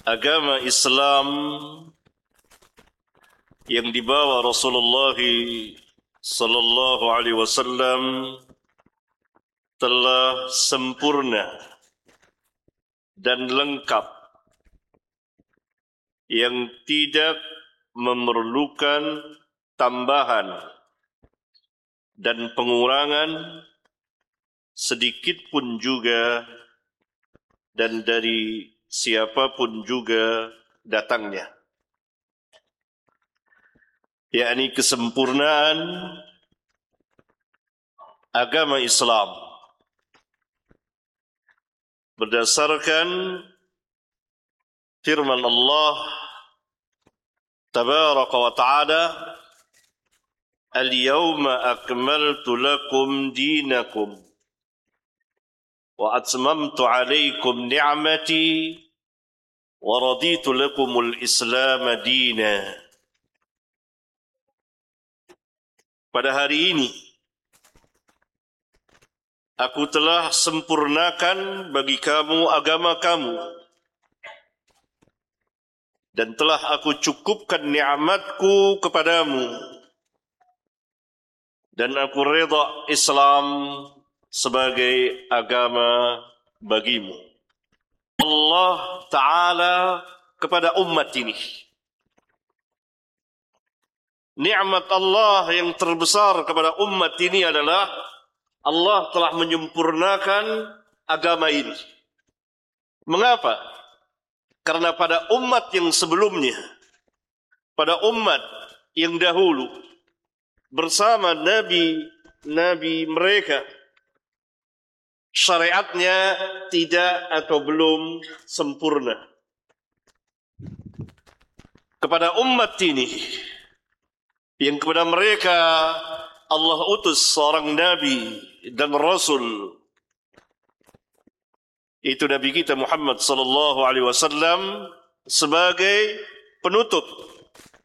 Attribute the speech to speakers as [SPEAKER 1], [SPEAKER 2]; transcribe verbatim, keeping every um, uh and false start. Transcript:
[SPEAKER 1] agama Islam yang dibawa Rasulullah sallallahu alaihi wasallam telah sempurna dan lengkap, yang tidak memerlukan tambahan dan pengurangan sedikit pun juga, dan dari siapapun juga datangnya, yakni kesempurnaan agama Islam berdasarkan firman Allah tabaraka wa ta'ala, al-yawma akmaltu lakum dinakum wa atmamtu alaikum ni'mati wa raditu lakumul islam dina. Pada hari ini aku telah sempurnakan bagi kamu agama kamu, dan telah aku cukupkan nikmatku kepadamu, dan aku redha Islam sebagai agama bagimu. Allah Ta'ala kepada umat ini, nikmat Allah yang terbesar kepada umat ini adalah Allah telah menyempurnakan agama ini. Mengapa? Karena pada umat yang sebelumnya, pada umat yang dahulu, bersama nabi-nabi mereka, syariatnya tidak atau belum sempurna. Kepada umat ini, yang kepada mereka Allah utus seorang nabi dan rasul, itu Nabi kita Muhammad sallallahu alaihi wasallam sebagai penutup